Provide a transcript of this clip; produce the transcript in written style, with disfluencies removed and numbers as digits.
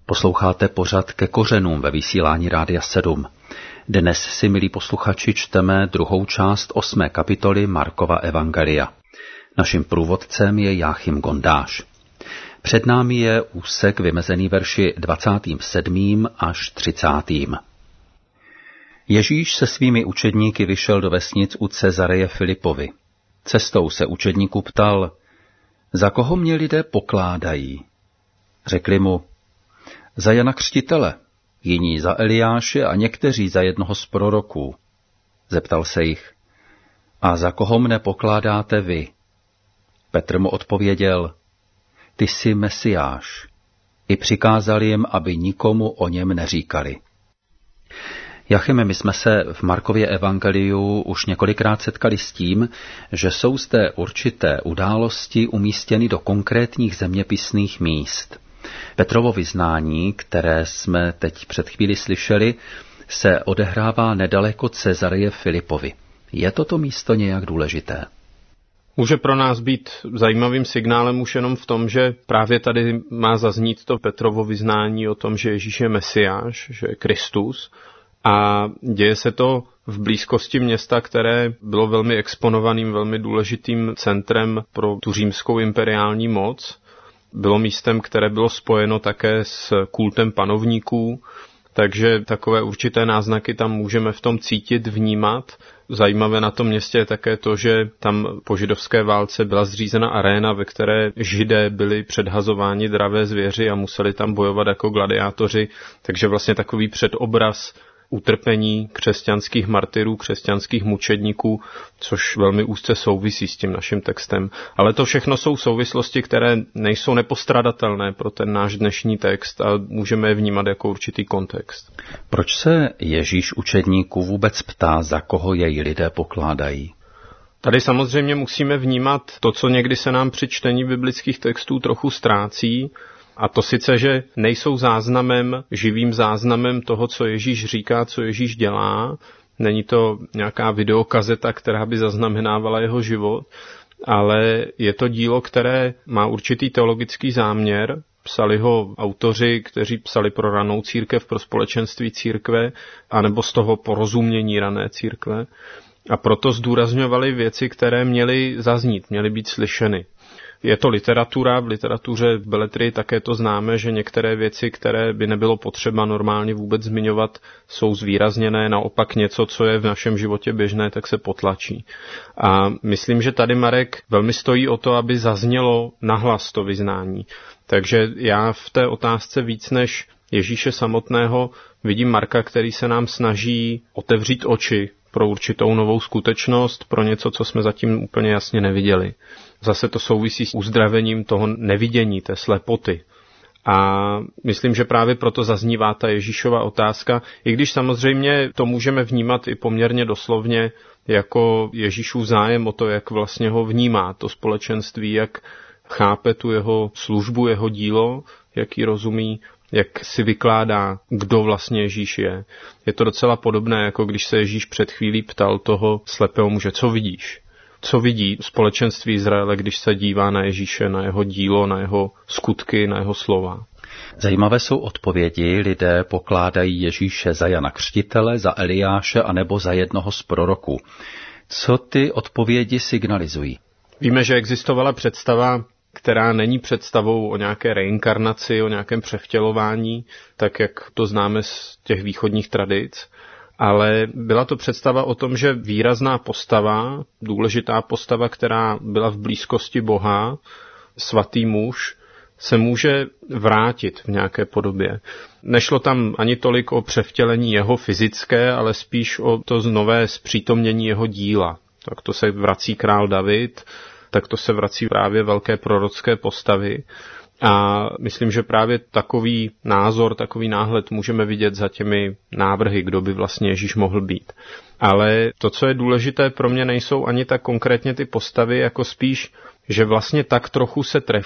Posloucháte pořad Ke kořenům ve vysílání Rádia 7. Dnes si, milí posluchači, čteme druhou část 8. kapitoly Markova evangelia. Naším průvodcem je Jáchym Gondáš. Před námi je úsek vymezený verši 27. až 30. Ježíš se svými učedníky vyšel do vesnic u Cezareje Filipovy. Cestou se učedníků ptal, za koho mě lidé pokládají? Řekli mu, za Jana Křtitele, jiní za Eliáše a někteří za jednoho z proroků. Zeptal se jich, a za koho mne pokládáte vy? Petr mu odpověděl, ty jsi Mesiáš. I přikázal jim, aby nikomu o něm neříkali. Jachime, my jsme se v Markově evangeliu už několikrát setkali s tím, že jsou zde určité události umístěny do konkrétních zeměpisných míst. Petrovo vyznání, které jsme teď před chvíli slyšeli, se odehrává nedaleko Cezareje Filipovy. Je toto místo nějak důležité? Může pro nás být zajímavým signálem už jenom v tom, že právě tady má zaznít to Petrovo vyznání o tom, že Ježíš je Mesiáš, že je Kristus. A děje se to v blízkosti města, které bylo velmi exponovaným, velmi důležitým centrem pro tu římskou imperiální moc. Bylo místem, které bylo spojeno také s kultem panovníků, takže takové určité náznaky tam můžeme v tom cítit, vnímat. Zajímavé na tom městě je také to, že tam po židovské válce byla zřízena aréna, ve které Židé byli předhazováni dravé zvěři a museli tam bojovat jako gladiátoři, takže vlastně takový předobraz utrpení křesťanských martyrů, křesťanských mučedníků, což velmi úzce souvisí s tím naším textem. Ale to všechno jsou souvislosti, které nejsou nepostradatelné pro ten náš dnešní text a můžeme je vnímat jako určitý kontext. Proč se Ježíš učedníků vůbec ptá, za koho jej lidé pokládají? Tady samozřejmě musíme vnímat to, co někdy se nám při čtení biblických textů trochu ztrácí, a to sice, že nejsou záznamem, živým záznamem toho, co Ježíš říká, co Ježíš dělá. Není to nějaká videokazeta, která by zaznamenávala jeho život, ale je to dílo, které má určitý teologický záměr. Psali ho autoři, kteří psali pro ranou církev, pro společenství církve, anebo z toho porozumění rané církve. A proto zdůrazňovali věci, které měly zaznít, měly být slyšeny. Je to literatura, v literatuře v beletrii také to známe, že některé věci, které by nebylo potřeba normálně vůbec zmiňovat, jsou zvýrazněné, naopak něco, co je v našem životě běžné, tak se potlačí. A myslím, že tady Marek velmi stojí o to, aby zaznělo nahlas to vyznání. Takže já v té otázce víc než Ježíše samotného vidím Marka, který se nám snaží otevřít oči pro určitou novou skutečnost, pro něco, co jsme zatím úplně jasně neviděli. Zase to souvisí s uzdravením toho nevidění, té slepoty. A myslím, že právě proto zaznívá ta Ježíšova otázka, i když samozřejmě to můžeme vnímat i poměrně doslovně jako Ježíšův zájem o to, jak vlastně ho vnímá to společenství, jak chápe tu jeho službu, jeho dílo, jak ji rozumí, jak si vykládá, kdo vlastně Ježíš je. Je to docela podobné, jako když se Ježíš před chvílí ptal toho slepého muže, co vidíš? Co vidí společenství Izraele, když se dívá na Ježíše, na jeho dílo, na jeho skutky, na jeho slova? Zajímavé jsou odpovědi. Lidé pokládají Ježíše za Jana Křtitele, za Eliáše anebo za jednoho z proroků. Co ty odpovědi signalizují? Víme, že existovala představa, která není představou o nějaké reinkarnaci, o nějakém převtělování, tak jak to známe z těch východních tradic, ale byla to představa o tom, že výrazná postava, důležitá postava, která byla v blízkosti Boha, svatý muž, se může vrátit v nějaké podobě. Nešlo tam ani tolik o převtělení jeho fyzické, ale spíš o to nové zpřítomnění jeho díla. Tak to se vrací král David, tak to se vrací právě velké prorocké postavy. A myslím, že právě takový názor, takový náhled můžeme vidět za těmi návrhy, kdo by vlastně Ježíš mohl být. Ale to, co je důležité pro mě, nejsou ani tak konkrétně ty postavy, jako spíš, že vlastně tak trochu se